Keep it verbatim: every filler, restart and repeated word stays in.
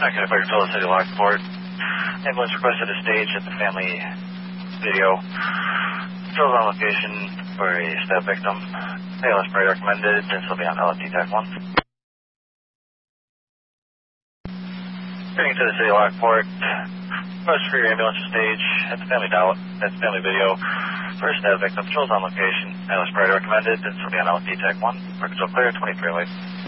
Okay, Fire Control City Lockport. Ambulance requested a stage at the family video. Controls on location for a stab victim. A L S Party recommended. This will be on L F T Tech one. Heading to the City Lockport. Request for your ambulance to stage at the family dial at the family video. For a stab victim. Controls on location. A L S Party recommended. This will be on L F T Tech one. For control clear, twenty-three away.